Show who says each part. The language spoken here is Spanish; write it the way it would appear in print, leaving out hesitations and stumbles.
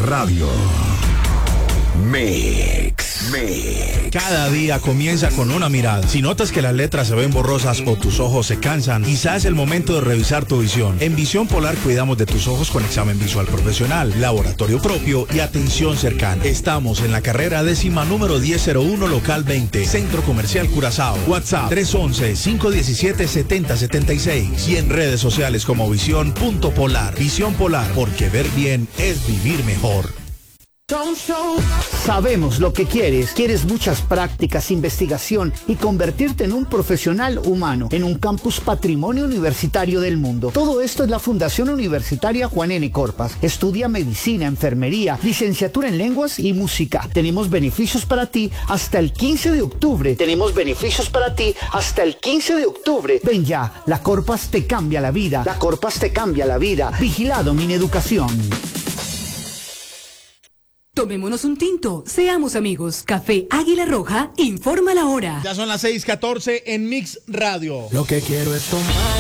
Speaker 1: Radio. Mix.
Speaker 2: Cada día comienza con una mirada. Si notas que las letras se ven borrosas o tus ojos se cansan, quizás es el momento de revisar tu visión. En Visión Polar cuidamos de tus ojos con examen visual profesional, laboratorio propio y atención cercana. Estamos en la carrera 10ª número 1001 local 20, Centro Comercial Curazao. WhatsApp 311-517-7076 y en redes sociales como Visión.Polar. Visión Polar, porque ver bien es vivir mejor.
Speaker 3: Sabemos lo que quieres. Quieres muchas prácticas, investigación y convertirte en un profesional humano en un campus patrimonio universitario del mundo. Todo esto es la Fundación Universitaria Juan N. Corpas. Estudia medicina, enfermería, licenciatura en lenguas y música. Tenemos beneficios para ti hasta el 15 de octubre. Ven ya, la Corpas te cambia la vida. Vigilado Mineducación.
Speaker 4: Tomémonos un tinto, seamos amigos. Café Águila Roja informa la hora.
Speaker 2: Ya son las 6:14 en Mix Radio.
Speaker 5: Lo que quiero es tomar.